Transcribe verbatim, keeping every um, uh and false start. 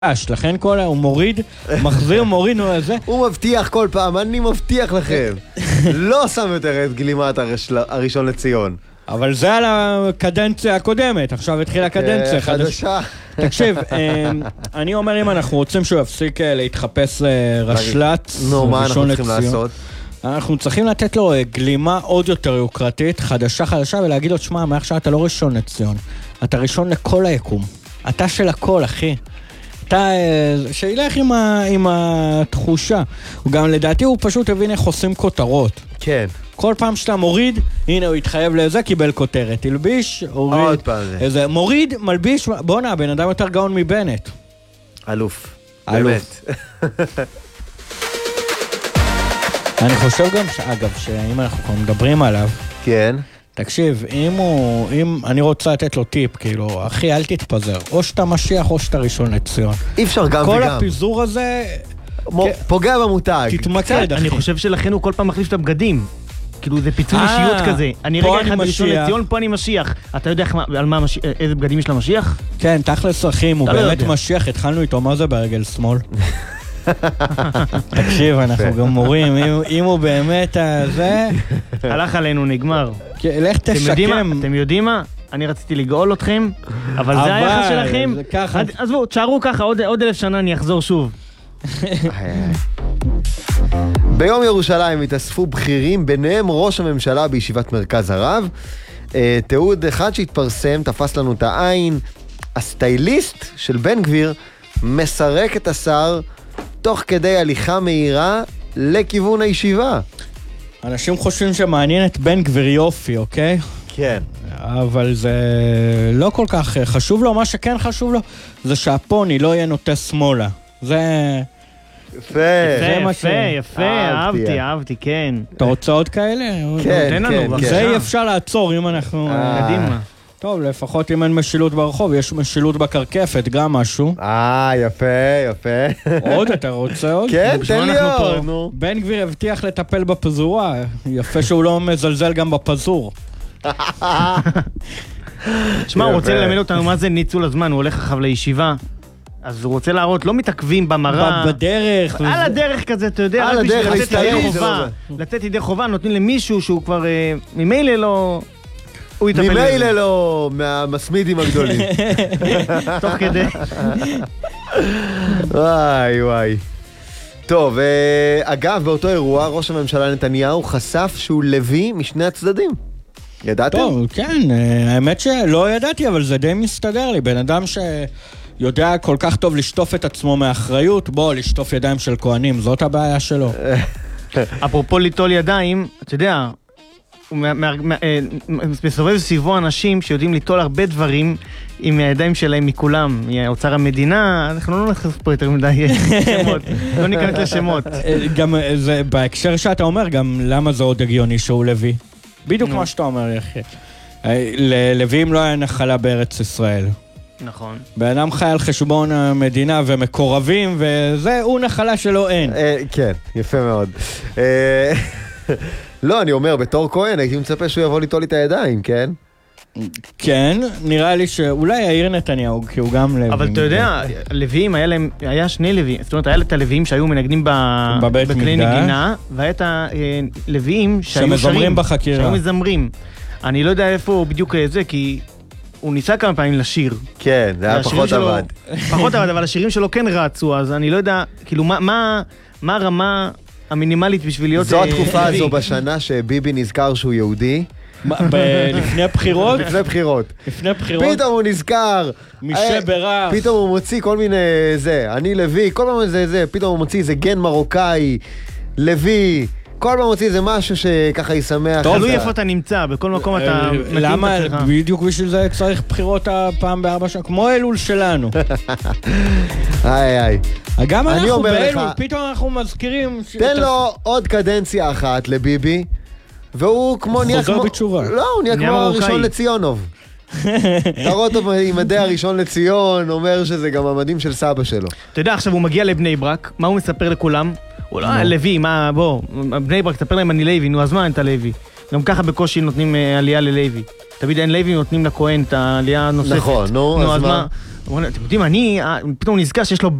לכן כל הוא מוריד, מחזיר, מוריד, הוא מבטיח כל פעם, אני מבטיח לכם. לא שם יותר את גלימת הראשון לציון. אבל זה על הקדנציה הקודמת, עכשיו התחילה הקדנציה חדשה. תקשיב, אני אומר אם אנחנו רוצים שהוא יפסיק להתחפש רשל"צ, נו, מה אנחנו צריכים לעשות? אנחנו צריכים לתת לו גלימה עוד יותר יוקרתית, חדשה חדשה, ולהגיד לו, שמע, מעכשיו אתה לא ראשון לציון, אתה ראשון לכל היקום. אתה של הכל, אחי. אתה, שילך עם, ה, עם התחושה. גם לדעתי הוא פשוט הבין איך עושים כותרות. כן. כל פעם שאתה מוריד, הנה הוא התחייב לזה, קיבל כותרת. תלביש, הוריד. עוד פעם זה. איזה, מוריד, מלביש, בוא נה, בן אדם יותר גאון מבנט. אלוף. אלוף. אני חושב גם, אגב, שאם אנחנו כבר מדברים עליו, כן. תקשיב, אם הוא, אם אני רוצה לתת לו טיפ, כאילו, אחי, אל תתפזר. או שאתה משיח, או שאתה ראשון לציון. אי אפשר גם כל וגם. כל הפיזור הזה... פוגע במותג. תתמקד, אחי. אני חושב שלכן הוא כל פעם מחליף את הבגדים. כאילו, זה פיצול אישיות כזה. אני רגע אחד ראשון לציון, פה אני משיח. אתה יודע על מה, איזה בגדים יש למשיח? כן, תכלס אחים, הוא באמת משיח. התחלנו איתו, מה זה ברגל שמאל? תקשיב, אנחנו גם מורים, אם הוא באמת זה... הלך עלינו, נגמר. לך תשקם. אתם יודעים מה? אני רציתי לגאול אתכם, אבל זה היחס שלכם. עזבו, תשארו ככה, עוד אלף שנה אני אחזור שוב. ביום ירושלים התאספו בכירים, ביניהם ראש הממשלה בישיבת מרכז הרב. תיעוד אחד שהתפרסם, תפס לנו את העין. הסטייליסט של בן גביר מסרק את השר תוך כדי הליכה מהירה לכיוון הישיבה. אנשים חושבים שמעניין את בן גביר יופי, אוקיי? כן. אבל זה לא כל כך חשוב לו, מה שכן חשוב לו זה שהפוני לא יהיה נוטה שמאלה. זה... יפה. יפה, יפה, יפה, אהבתי, אהבתי, כן. אתה רוצה עוד כאלה? כן, כן. זה אי אפשר לעצור אם אנחנו... קדימה. טוב, לפחות אם אין משילות ברחוב, יש משילות בקרקפת, גם משהו. אה, יפה, יפה. עוד, אתה רוצה עוד? כן, תן לי עוד. בן גביר הבטיח לטפל בפזורה, יפה שהוא לא מזלזל גם בפזור. שמע, הוא רוצה ללמד אותנו מה זה ניצול הזמן, הוא הולך אחריו לישיבה, אז הוא רוצה להראות, לא מתעכבים במראה. בדרך. על הדרך כזה, אתה יודע, על הדרך להסתיים. לתת ידי חובה, נותנים למישהו שהוא כבר ממילא לא... ממילא לא מהמסמידים הגדולים. תוך כדי. וואי וואי. טוב, אגב, באותו אירוע, ראש הממשלה נתניהו חשף שהוא לוי משני הצדדים. ידעתם? טוב, כן, האמת שלא ידעתי, אבל זה די מסתדר לי. בן אדם שיודע כל כך טוב לשטוף את עצמו מאחריות, בוא, לשטוף ידיים של כהנים, זאת הבעיה שלו. אפרופו ליטול ידיים, אתה יודע... הוא מסובב סביבו אנשים שיודעים ליטול הרבה דברים עם הידיים שלהם מכולם, מאוצר המדינה, אנחנו לא נכנס פה יותר מדי שמות, לא ניכנס לשמות. גם בהקשר שאתה אומר, גם למה זה עוד הגיוני שהוא לוי? בדיוק מה שאתה אומר, יחי. ללווים לא היה נחלה בארץ ישראל. נכון. באדם חי על חשבון המדינה ומקורבים, וזה הוא נחלה שלו אין. כן, יפה מאוד. לא, אני אומר, בתור כהן, הייתי מצפה שהוא יבוא ליטול לי את הידיים, כן? כן, נראה לי שאולי יאיר נתניהו, כי הוא גם לוי. אבל אתה יודע, לוויים, היה להם, היה שני לוויים, זאת אומרת, היה את הלוויים שהיו מנגנים בכלי נגינה, והיה את הלוויים שהיו שמזמרים בחקירה. שהיו מזמרים. אני לא יודע איפה הוא בדיוק זה, כי הוא ניסה כמה פעמים לשיר. כן, זה היה פחות עבד. פחות עבד, אבל השירים שלו כן רצו, אז אני לא יודע, כאילו, מה הרמה... המינימלית בשביל להיות... זו התקופה הזו בשנה שביבי נזכר שהוא יהודי. לפני בחירות? לפני בחירות. לפני בחירות? פתאום הוא נזכר. מישה ברף. פתאום הוא מוציא כל מיני זה, אני לוי, כל פעם זה זה, פתאום הוא מוציא איזה גן מרוקאי, לוי, כל פעם מוציא איזה משהו שככה ישמח. תלוי איפה אתה נמצא, בכל מקום אתה מתאים את עצמך. למה בדיוק בשביל זה צריך בחירות הפעם בארבע שנה, כמו אלול שלנו. איי איי. גם אנחנו באלול, פתאום אנחנו מזכירים... תן לו עוד קדנציה אחת לביבי, והוא כמו נהיה כמו... חוזר בתשובה. לא, הוא נהיה כמו הראשון לציונוב. תראו אותו עם מדי הראשון לציון, אומר שזה גם המדים של סבא שלו. אתה יודע, עכשיו הוא מגיע לבני ברק, מה הוא מספר לכולם? הוא לא, לוי, מה, בוא, בני ברק, תספר להם אני לוי, נו, אז מה אתה לוי? גם ככה בקושי נותנים עלייה ללוי. תמיד אין לוי נותנים לכהן את העלייה הנוספת. נכון, נו, אז מה? אתם יודעים, אני, פתאום נזכר שיש לו